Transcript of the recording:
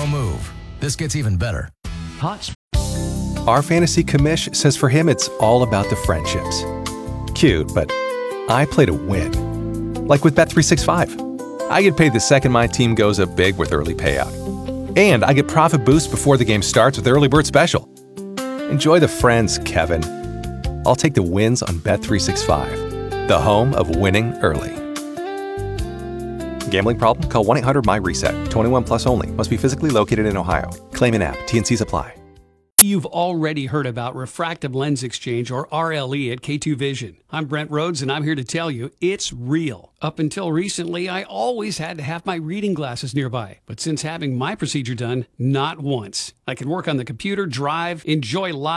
Pro Move. This gets even better. Hot. Our fantasy commish says for him it's all about the friendships. Cute, but I play to win. Like with Bet365. I get paid the second my team goes up big with early payout. And I get profit boost before the game starts with Early Bird Special. Enjoy the friends, Kevin. I'll take the wins on Bet365, the home of winning early. Gambling problem? Call 1-800-MY-RESET. 21 plus only. Must be physically located in Ohio. Claim in app. T&Cs apply. You've already heard about refractive lens exchange, or RLE, at K2 Vision. I'm Brent Rhodes, and I'm here to tell you it's real. Up until recently, I always had to have my reading glasses nearby. But since having my procedure done, not once. I can work on the computer, drive, enjoy life.